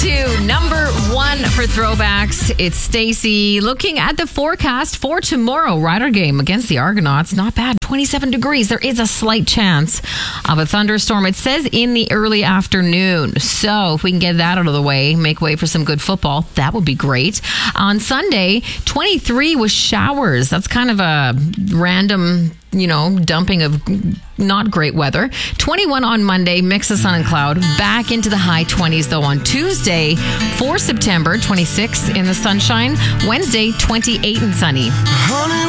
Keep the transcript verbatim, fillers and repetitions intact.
to number one for throwbacks. It's Stacey looking at the forecast for tomorrow. Rider game against the Argonauts. Not bad. twenty-seven degrees. There is a slight chance of a thunderstorm. It says in the early afternoon. So if we can get that out of the way, make way for some good football, that would be great. On Sunday, twenty-three with showers. That's kind of a random, you know, dumping of not great weather. twenty-one on Monday, mix of sun and cloud. Back into the high twenties, though, on Tuesday, for September, twenty-six in the sunshine. Wednesday, twenty-eight and sunny.